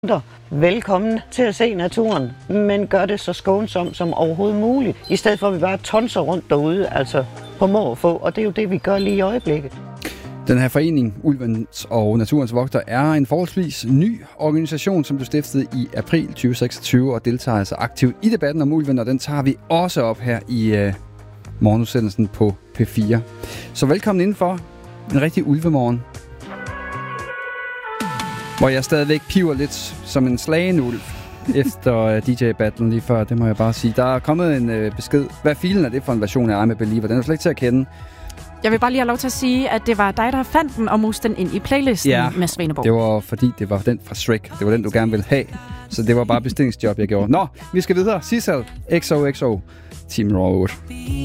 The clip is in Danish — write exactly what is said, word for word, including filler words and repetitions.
Velkommen til at se naturen, men gør det så skånsomt som overhovedet muligt, i stedet for at vi bare tonser rundt derude, altså på må og få, og det er jo det, vi gør lige i øjeblikket. Den her forening, Ulvens og Naturens Vogter, er en forholdsvis ny organisation, som blev stiftet i april tyve seksogtyve og deltager altså aktivt i debatten om ulven, og den tager vi også op her i uh, morgenudsendelsen på P fire. Så velkommen indenfor en rigtig ulvemorgen, hvor jeg stadigvæk piver lidt som en slagen ulv efter D J-battlen lige før, det må jeg bare sige. Der er kommet en øh, besked. Hvad filen er det for en version af I'm a Believer? Den er slet ikke til at kende. Jeg vil bare lige have lov til at sige, at det var dig, der fandt den og muste den ind i playlisten ja, med Svaneborg. Det var fordi, det var den fra Shrek. Det var den, du gerne ville have. Så det var bare bestillingsjob, jeg gjorde. Nå, vi skal videre. Sissel, X O X O, Team Road.